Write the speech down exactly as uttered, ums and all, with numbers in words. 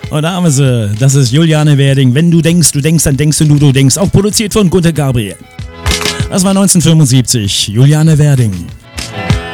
Und da haben wir sie. Das ist Juliane Werding. Wenn du denkst, du denkst, dann denkst du, du denkst. Auch produziert von Gunter Gabriel. Das war neunzehnhundertfünfundsiebzig. Juliane Werding.